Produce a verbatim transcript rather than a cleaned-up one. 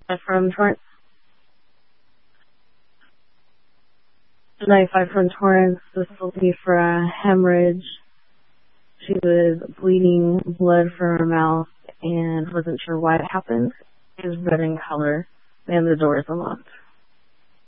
From Torrance. ninety-five from Torrance. This will be for a hemorrhage. She was bleeding blood from her mouth and wasn't sure why it happened. It was red in color and the door is unlocked.